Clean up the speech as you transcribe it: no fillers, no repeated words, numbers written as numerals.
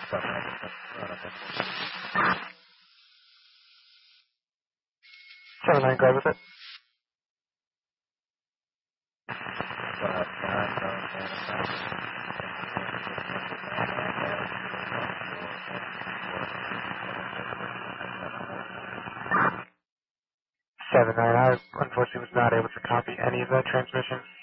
Seven nine, go with it. Seven nine, I unfortunately was not able to copy any of that transmission.